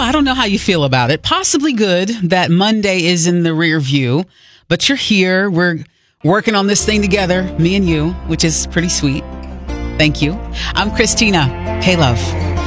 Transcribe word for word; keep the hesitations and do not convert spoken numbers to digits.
I don't know how you feel about it. Possibly good that Monday is in the rear view, but you're here. We're working on this thing together, me and you, which is pretty sweet. Thank you. I'm Christina. Hey, love.